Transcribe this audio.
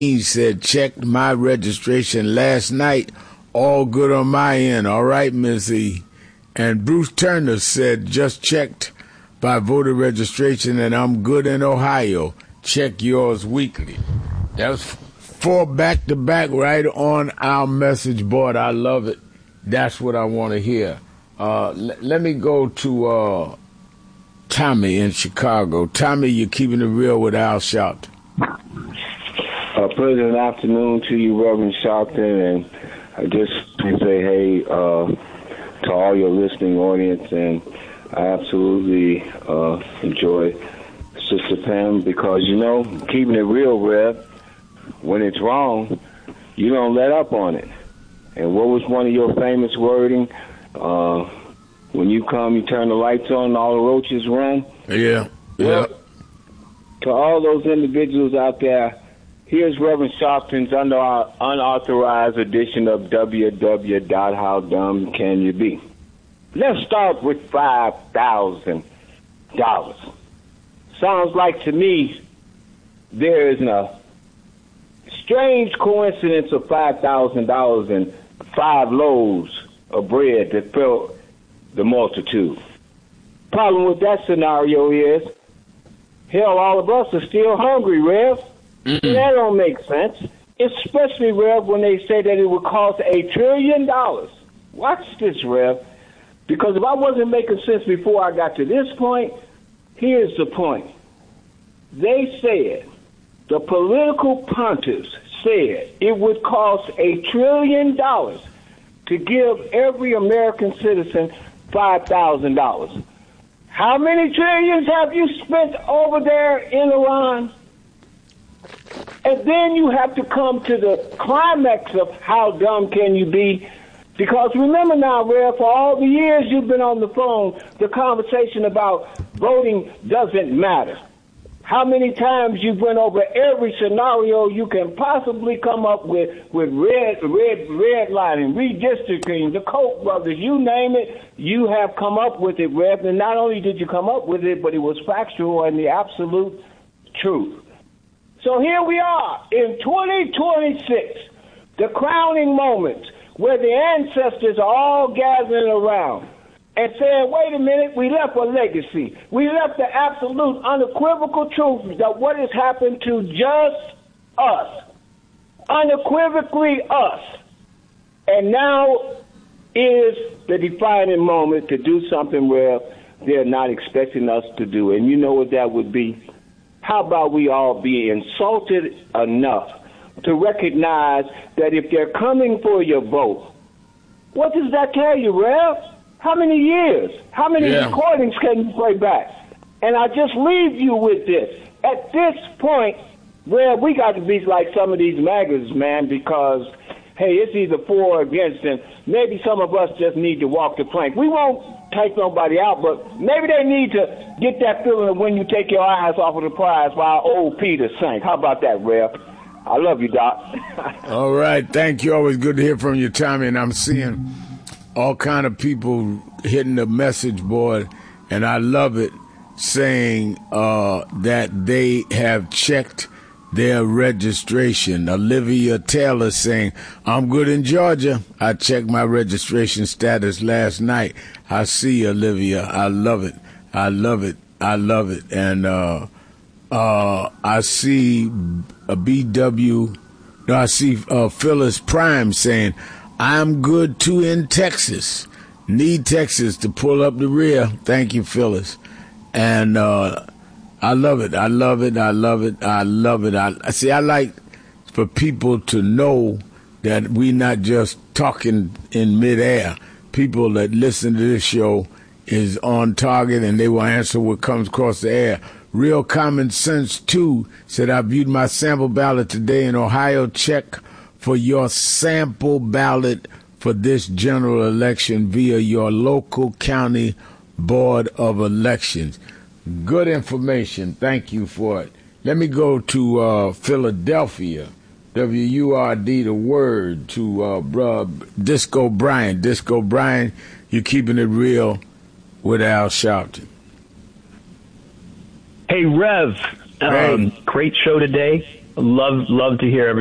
He said, checked my registration last night. All good on my end. All right, Ms. E. And Bruce Turner said, just checked by voter registration and I'm good in Ohio. Check yours weekly. That was 4 back-to-back right on our message board. I love it. That's what I want to hear. Let me go to Tommy in Chicago. Tommy, you're keeping it real with Al Sharpton. Pleasant afternoon to you, Reverend Sharpton, and I just want to say hey to all your listening audience, and I absolutely enjoy Sister Pam because, keeping it real, Rev, when it's wrong, you don't let up on it. And what was one of your famous wording? When you come, you turn the lights on and all the roaches run? Yeah. Well, to all those individuals out there, here's Reverend Sharpton's unauthorized edition of How Dumb Can You Be? Let's start with $5,000. Sounds like to me there is a strange coincidence of $5,000 and 5 loaves of bread that filled the multitude. Problem with that scenario is, hell, all of us are still hungry, Rev. That don't make sense, especially, Rev, when they say that it would cost $1 trillion. Watch this, Rev, because if I wasn't making sense before I got to this point, here's the point. They said, the political punters said it would cost $1 trillion to give every American citizen $5,000. How many trillions have you spent over there in Iran? And then you have to come to the climax of how dumb can you be? Because remember now, Rev, for all the years you've been on the phone, the conversation about voting doesn't matter. How many times you went over every scenario you can possibly come up with redlining, redistricting, the Koch brothers, you name it, you have come up with it, Rev. And not only did you come up with it, but it was factual and the absolute truth. So here we are in 2026, the crowning moment where the ancestors are all gathering around and saying, wait a minute, we left a legacy. We left the absolute unequivocal truth that what has happened to just us, unequivocally us. And now is the defining moment to do something where they're not expecting us to do. And you know what that would be? How about we all be insulted enough to recognize that if they're coming for your vote, what does that tell you, Rev? How many years? How many recordings can you play back? And I just leave you with this. At this point, Rev, we got to be like some of these maggots, man, because, hey, it's either for or against, and maybe some of us just need to walk the plank. We won't take nobody out, but maybe they need to get that feeling of when you take your eyes off of the prize while old Peter sank. How about that, Rev? I love you, Doc. All right. Thank you. Always good to hear from you, Tommy. And I'm seeing all kind of people hitting the message board, and I love it, saying that they have checked their registration. Olivia Taylor saying, I'm good in Georgia. I checked my registration status last night. I see, Olivia. I love it. I love it. I love it. And I see I see Phyllis Prime saying, I'm good too in Texas. Need Texas to pull up the rear. Thank you, Phyllis. And I love it. I love it. I love it. I love it. I like for people to know that we're not just talking in midair. People that listen to this show is on target and they will answer what comes across the air. Real Common Sense 2 said, I viewed my sample ballot today in Ohio. Check for your sample ballot for this general election via your local county board of elections. Good information. Thank you for it. Let me go to Philadelphia. WURD, the word, to Disco Brian. Disco Brian, you're keeping it real with Al Sharpton. Hey, Rev. Hey. Great show today. Love to hear